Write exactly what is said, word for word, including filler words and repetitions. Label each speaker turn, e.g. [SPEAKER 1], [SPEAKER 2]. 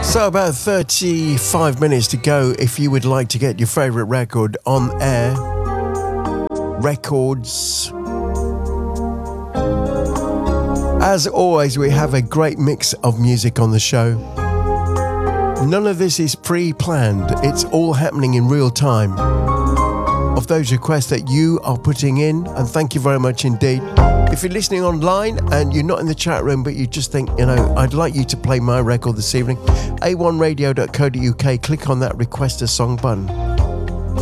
[SPEAKER 1] So about thirty-five minutes to go if you would like to get your favourite record on air. Records. As always, we have a great mix of music on the show. None of this is pre-planned. It's all happening in real time. Of those requests that you are putting in, and thank you very much indeed. If you're listening online and you're not in the chat room, but you just think, you know, I'd like you to play my record this evening, a one radio dot co dot uk, click on that request a song button.